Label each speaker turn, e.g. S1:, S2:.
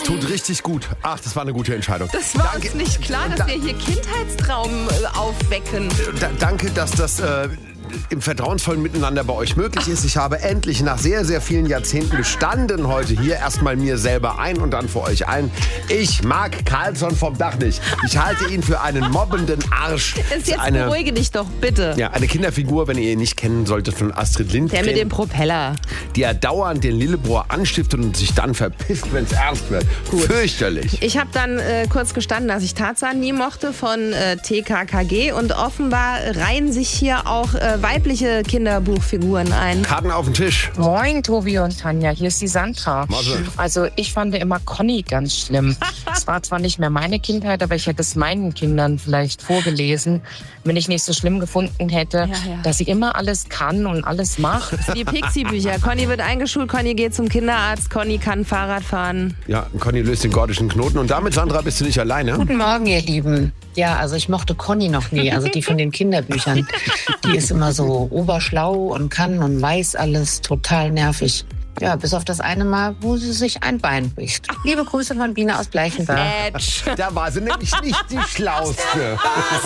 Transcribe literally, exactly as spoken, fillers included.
S1: Tut richtig gut. Ach, das war eine gute Entscheidung.
S2: Das war
S1: danke,
S2: uns nicht klar, dass
S1: da,
S2: wir hier Kindheitstraum äh, aufwecken.
S1: Da, danke, dass das äh, im vertrauensvollen Miteinander bei euch möglich ist. Ich habe endlich nach sehr, sehr vielen Jahrzehnten gestanden heute hier erstmal mir selber ein und dann für euch ein. Ich mag Carlsson vom Dach nicht. Ich halte ihn für einen mobbenden Arsch.
S2: Jetzt
S1: eine,
S2: beruhige dich doch bitte.
S1: Ja, eine Kinderfigur, wenn ihr ihn nicht kennen solltet, von Astrid Lindgren.
S2: Der mit dem Propeller.
S1: Die er dauernd den Lillebrohr anstiftet und sich dann verpisst, wenn es ernst wird. Gut. Fürchterlich.
S2: Ich habe dann äh, kurz gestanden, dass ich Tarzan nie mochte von äh, T K K G und offenbar reihen sich hier auch äh, weibliche Kinderbuchfiguren ein.
S1: Karten auf den Tisch.
S3: Moin, Tobi und Tanja, hier ist die Sandra.
S1: Marcel.
S3: Also ich fand immer Conny ganz schlimm. Es war zwar nicht mehr meine Kindheit, aber ich hätte es meinen Kindern vielleicht vorgelesen, wenn ich nicht so schlimm gefunden hätte,
S2: Ja, ja.
S3: dass sie immer alles kann und alles macht.
S2: Die Pixie-Bücher. Conny wird eingeschult, Conny geht zum Kinderarzt, Conny kann Fahrrad fahren.
S1: Ja, Conny löst den gordischen Knoten. Und damit, Sandra, bist du nicht alleine.
S4: Guten Morgen, ihr Lieben. Ja, also ich mochte Conny noch nie, also die von den Kinderbüchern. Die ist immer so oberschlau und kann und weiß alles, total nervig. Ja, bis auf das eine Mal, wo sie sich ein Bein bricht. Liebe Grüße von Biene aus Bleichenberg.
S2: Edge.
S1: Da war sie nämlich nicht die Schlauste.